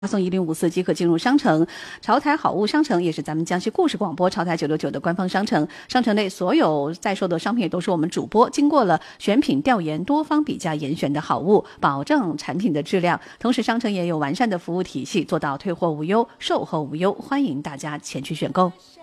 送1054即可进入商城。潮台好物商城也是咱们江西故事广播潮台969的官方商城，商城内所有在售的商品也都是我们主播经过了选品调研、多方比价严选的好物，保证产品的质量。同时商城也有完善的服务体系，做到退货无忧、售后无忧，欢迎大家前去选购。